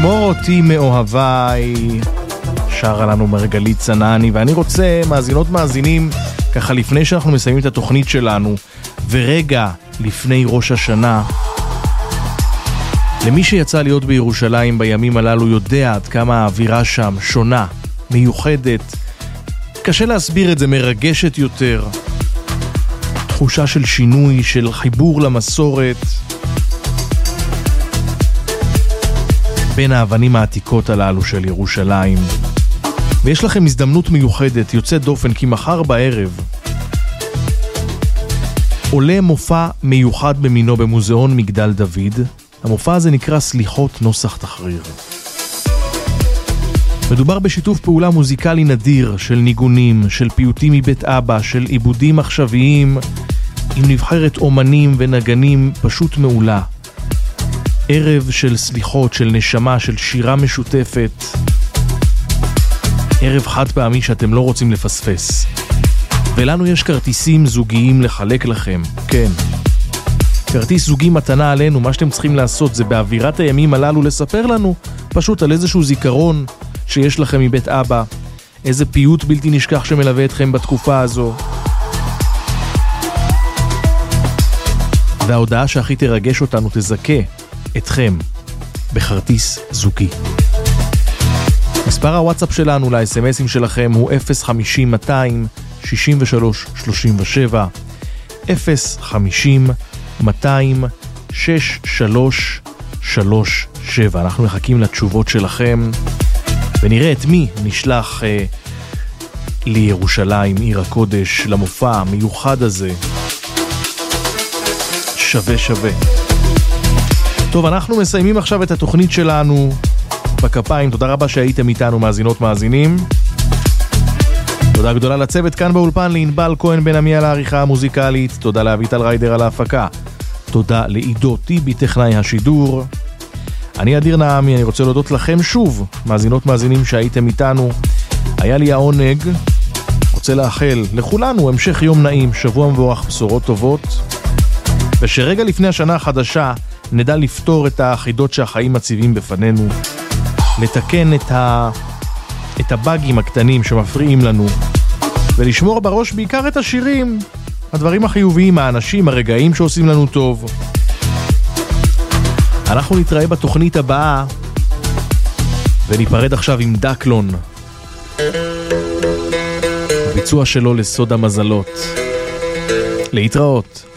שמור אותי מאוהביי, שרה לנו מרגלית צנעני. ואני רוצה, מאזינות מאזינים, ככה לפני שאנחנו מסיימים את התוכנית שלנו, ורגע לפני ראש השנה, למי שיצא להיות בירושלים בימים הללו יודע עד כמה האווירה שם שונה, מיוחדת, קשה להסביר את זה, מרגשת יותר, תחושה של שינוי, של חיבור למסורת, בין האבנים העתיקות הללו של ירושלים. ויש לכם הזדמנות מיוחדת, יוצאת דופן, כי מחר בערב עולה מופע מיוחד במינו במוזיאון מגדל דוד. המופע הזה נקרא סליחות נוסח תחריר. מדובר בשיתוף פעולה מוזיקלי נדיר של ניגונים, של פיוטים מבית אבא, של עיבודים עכשוויים, עם נבחרת אומנים ונגנים פשוט מעולה. ערב של סליחות, של נשמה, של שירה משותפת. ערב חד פעמי שאתם לא רוצים לפספס. ולנו יש כרטיסים זוגיים לחלק לכם, כן. כרטיס זוגי מתנה עלינו, מה שאתם צריכים לעשות זה באווירת הימים הללו לספר לנו פשוט על איזשהו זיכרון שיש לכם מבית אבא, איזה פיוט בלתי נשכח שמלווה אתכם בתקופה הזו. וההודעה שהכי תרגש אותנו תזכה אתכם בכרטיס זוגי. מספר הוואטסאפ שלנו ל-SMSים שלכם הוא 050-200-3337 050-200-6337. אנחנו מחכים לתשובות שלכם ונראה את מי נשלח לירושלים, עיר הקודש, למופע המיוחד הזה. שווה שווה. טוב, אנחנו מסיימים עכשיו את התוכנית שלנו בכפיים. תודה רבה שהייתם איתנו, מאזינות מאזינים. תודה גדולה לצוות כאן באולפן, לענבל כהן בן עמי על העריכה המוזיקלית. תודה לאביטל ריידר על ההפקה. תודה לעידו טיבי טכנאי השידור. אני אדיר נעמי, אני רוצה להודות לכם שוב, מאזינות מאזינים שהייתם איתנו. היה לי העונג, רוצה לאחל לכולנו המשך יום נעים, שבוע מבורך, בשורות טובות, ושרגע לפני השנה החדשה נדע לפתור את החידות שהחיים מציבים בפנינו, לתקן את הבאגים הקטנים שמפריעים לנו, ולשמור בראש בעיקר את השירים, הדברים החיוביים, האנשים, הרגעים שעושים לנו טוב. אנחנו נתראה בתוכנית הבאה, וניפרד עכשיו עם דקלון, הביצוע שלו לסוד המזלות. להתראות.